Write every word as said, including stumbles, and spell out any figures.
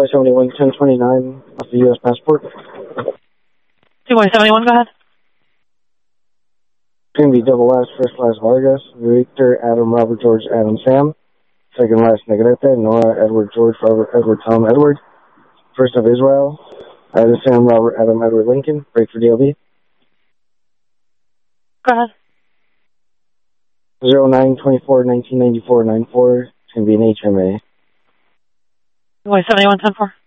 Y seventy-one ten twenty-nine off the U S passport. T Y seventy-one, go ahead. It's going to be double S, first class Vargas, Victor, Adam, Robert, George, Adam, Sam. Second last Negrete, Nora, Edward, George, Robert, Edward, Tom, Edward. First of Israel, Adam, Sam, Robert, Adam, Edward, Lincoln. Break for D L B. Go ahead. zero nine twenty-four nineteen ninety-four nine four. It's going to be an H M A. T Y seventy-one ten four.